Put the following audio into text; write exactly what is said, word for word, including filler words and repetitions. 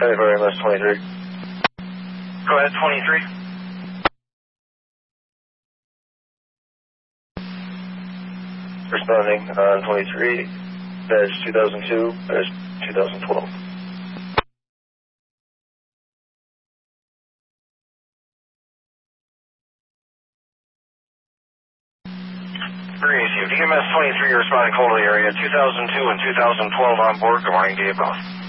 February, M S twenty-three. Go ahead, twenty-three. Responding on twenty-three, badge two thousand two, badge two thousand twelve. Breeze, you have E M S twenty-three responding cold to the area, two thousand two and two thousand twelve on board. Good morning to you both.